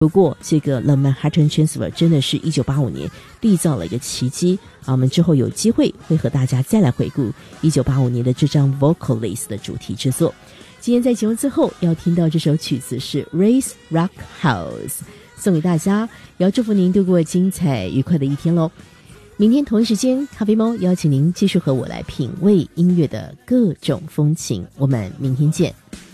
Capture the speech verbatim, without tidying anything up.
不过这个 The Manhattan Transfer 真的是一九八五年缔造了一个奇迹啊！我们之后有机会会和大家再来回顾一九八五年的这张 Vocalist 的主题制作。今天在节目最后要听到这首曲子是 Race Rock House， 送给大家，也要祝福您度过精彩愉快的一天咯。明天同一时间，咖啡猫邀请您继续和我来品味音乐的各种风情，我们明天见。